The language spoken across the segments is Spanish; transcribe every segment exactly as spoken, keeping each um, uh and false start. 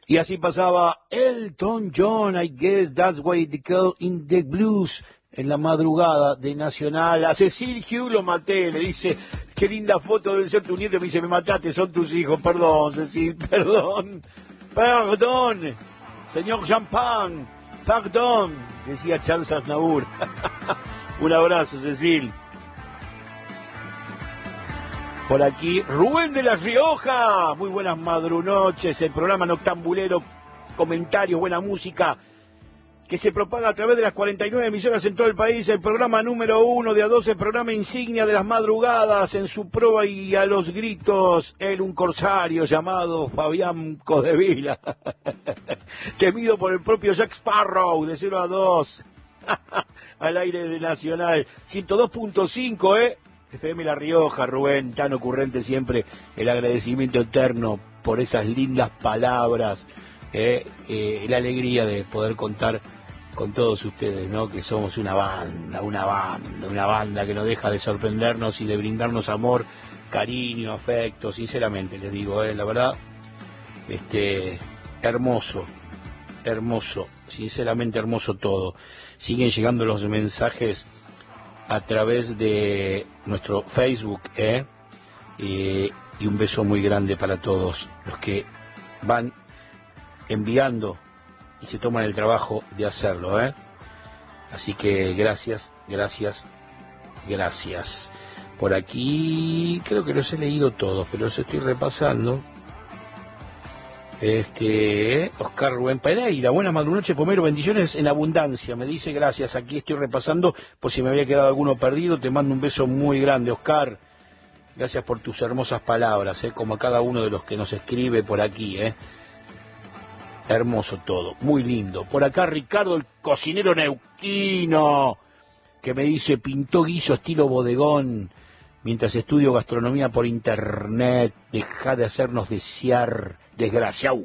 Y así pasaba Elton John, I guess that's why they call in the blues, en la madrugada de Nacional. A Cecil Hugh lo maté, le dice, qué linda foto debe ser tu nieto, me dice, me mataste, son tus hijos, perdón, Cecil, perdón, perdón, señor Champagne, perdón, decía Charles Aznavour. Un abrazo, Cecil. Por aquí, Rubén de La Rioja. Muy buenas madrunoches. El programa noctambulero, comentarios, buena música, que se propaga a través de las cuarenta y nueve emisoras en todo el país. El programa número uno de A doce, programa insignia de las madrugadas, en su proa y a los gritos, él, un corsario llamado Fabián Codevila. Temido por el propio Jack Sparrow, de cero a dos. Al aire de Nacional. ciento dos punto cinco, ¿eh? F M La Rioja, Rubén, tan ocurrente siempre, el agradecimiento eterno por esas lindas palabras, eh, eh, la alegría de poder contar con todos ustedes, ¿no? Que somos una banda, una banda, una banda que no deja de sorprendernos y de brindarnos amor, cariño, afecto, sinceramente les digo, eh, la verdad, este, hermoso, hermoso, sinceramente hermoso todo. Siguen llegando los mensajes a través de nuestro Facebook, ¿eh? Y, y un beso muy grande para todos los que van enviando y se toman el trabajo de hacerlo, ¿eh? Así que gracias, gracias, gracias. Por aquí creo que los he leído todos, pero los estoy repasando. Este, Oscar Rubén Pereira, buenas madrunoches, Pomero, bendiciones en abundancia, me dice, gracias, aquí estoy repasando, por si me había quedado alguno perdido, te mando un beso muy grande, Oscar, gracias por tus hermosas palabras, eh, como a cada uno de los que nos escribe por aquí, eh. Hermoso todo, muy lindo. Por acá Ricardo, el cocinero neuquino, que me dice, pintó guiso estilo bodegón, mientras estudio gastronomía por internet, deja de hacernos desear, desgraciado.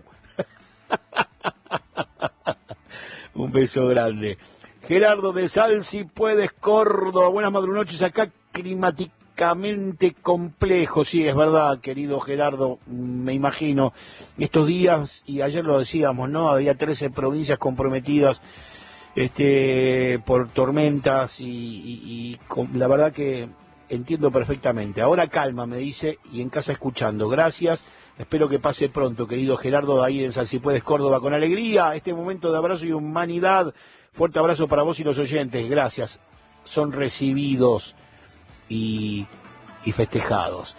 Un beso grande. Gerardo de Sal, si puedes, Córdoba. Buenas madrunoches, acá climáticamente complejo. Sí, es verdad, querido Gerardo, me imagino. Estos días, y ayer lo decíamos, ¿no? Había trece provincias comprometidas este, por tormentas y, y, y con, la verdad que entiendo perfectamente. Ahora calma, me dice, y en casa escuchando. Gracias. Espero que pase pronto, querido Gerardo, ahí en San Si Puedes, Córdoba, con alegría, este momento de abrazo y humanidad. Fuerte abrazo para vos y los oyentes, gracias. Son recibidos y, y festejados.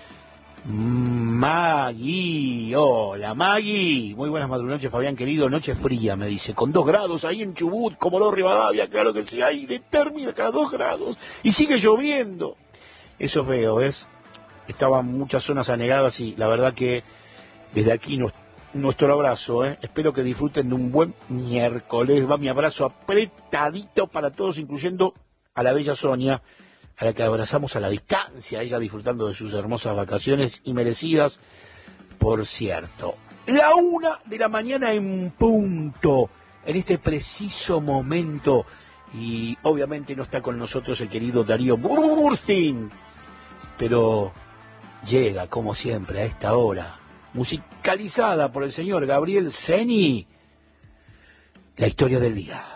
Maggie, hola Maggie, muy buenas madrunoches, Fabián querido, noche fría, me dice, con dos grados ahí en Chubut, Comodoro Rivadavia, claro que sí, hay de término cada dos grados, y sigue lloviendo. Eso es feo, ¿ves? Estaban muchas zonas anegadas y la verdad que desde aquí nos, nuestro abrazo, ¿eh? Espero que disfruten de un buen miércoles. Va mi abrazo apretadito para todos, incluyendo a la bella Sonia, a la que abrazamos a la distancia, ella disfrutando de sus hermosas vacaciones y merecidas, por cierto. La una de la mañana en punto, en este preciso momento, y obviamente no está con nosotros el querido Darío Burstein, pero llega, como siempre, a esta hora, musicalizada por el señor Gabriel Ceni, la historia del día.